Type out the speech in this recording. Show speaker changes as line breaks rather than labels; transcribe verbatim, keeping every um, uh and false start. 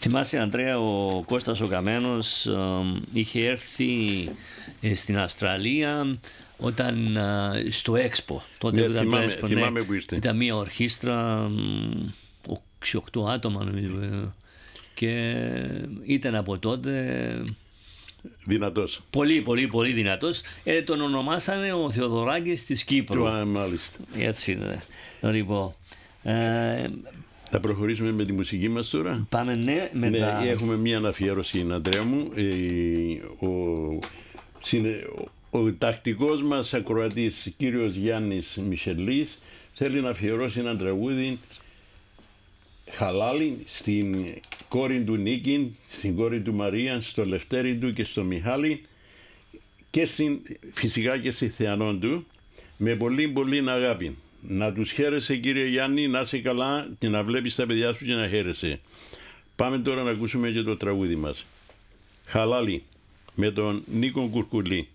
Θυμάσαι, Ανδρέα, ο Κώστας ο Καμένος ε, είχε έρθει ε, στην Αυστραλία όταν ε, στο Expo. Τότε
Ναι,
που ήταν
θυμάμαι,
το Expo,
θυμάμαι
ναι,
που ήρθε.
ήταν μια ορχήστρα έξι οκτώ άτομα νομίζω, και ήταν από τότε
Δυνατός.
πολύ πολύ πολύ δυνατός. Ε, τον ονομάσανε ο Θεοδωράκης της Κύπρου.
Α, μάλιστα.
Έτσι είναι. Λοιπόν, ε,
θα προχωρήσουμε με τη μουσική μας τώρα.
Πάμε, ναι, με
ναι,
τα...
έχουμε μία αναφιέρωση, Αντρέα μου. Ε, ο, συνε, ο, ο τακτικός μας ακροατής, κύριος Γιάννης Μισελής, θέλει να αφιερώσει ένα τραγούδι, Χαλάλη, στην κόρη του Νίκη, στην κόρη του Μαρία, στο Λευτέρη του και στο Μιχάλη, και στην, φυσικά και στη Θεανόν του, με πολύ πολύ αγάπη. Να τους χαίρεσαι, κύριε Γιάννη, να είσαι καλά και να βλέπεις τα παιδιά σου και να χαίρεσαι. Πάμε τώρα να ακούσουμε και το τραγούδι μας. Χαλάλη, με τον Νίκο Κουρκουλή.